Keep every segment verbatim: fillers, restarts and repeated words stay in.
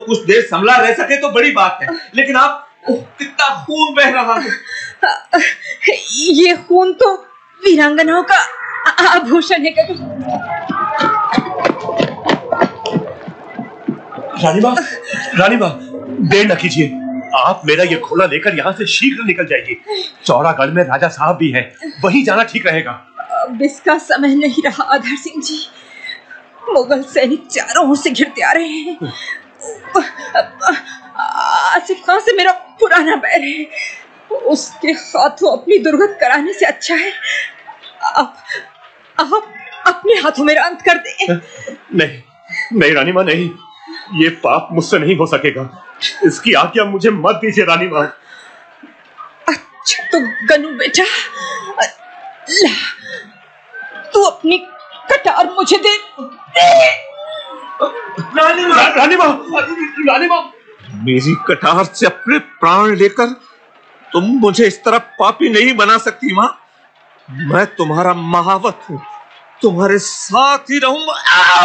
कुछ देर संभला रह सके तो बड़ी बात है, लेकिन आप कितना खून बह रहा है। ये खून तो वीरांगनाओं का आभूषण है। रानी माँ, रानी माँ, देर न कीजिए, आप मेरा ये घोड़ा लेकर यहाँ से शीघ्र निकल जाइए। चौरागढ़ में राजा साहब भी हैं, वहीं जाना ठीक रहेगा। अब इसका समय नहीं रहा आधार सिंह जी, मुगल सैनिक चारों ओर से घिरते आ रहे हैं। आसिफ खान से मेरा पुराना बैर है, उसके हाथों अपनी दुर्गत कराने से अच्छा है आप आप अपने हाथों मेरा अंत कर दें। नहीं नहीं रानी माँ, नहीं, ये पाप मुझसे नहीं हो सकेगा। इसकी आज्ञा मुझे मत दीजिए रानी माँ। अच्छा तो गनु बेटा, ला तू अपनी कटार मुझे दे। रानी माँ, रानी माँ, रानी माँ, मेरी कटार से अपने प्राण लेकर तुम मुझे इस तरह पापी नहीं बना सकती माँ। मैं तुम्हारा महावत हूँ, तुम्हारे साथ ही रहूंगा।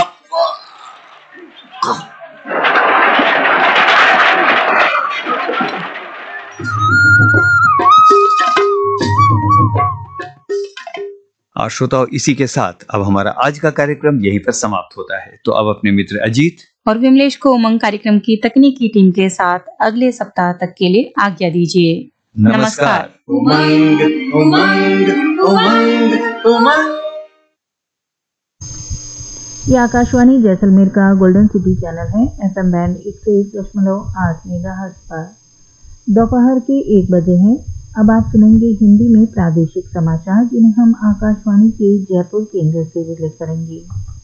और श्रोताओं, इसी के साथ अब हमारा आज का कार्यक्रम यहीं पर समाप्त होता है। तो अब अपने मित्र अजीत और विमलेश को उमंग कार्यक्रम की तकनीकी टीम के साथ अगले सप्ताह तक के लिए आज्ञा दीजिए। नमस्कार। उमंग उमंग उमंग उमंग। ये आकाशवाणी जैसलमेर का गोल्डन सिटी चैनल है। एफएम बैंड एक सौ एक दशमलव आठ मेगाहर्ट्ज पर दोपहर के एक बजे हैं। अब आप सुनेंगे हिंदी में प्रादेशिक समाचार, जिन्हें हम आकाशवाणी के जयपुर केंद्र से रिले करेंगे।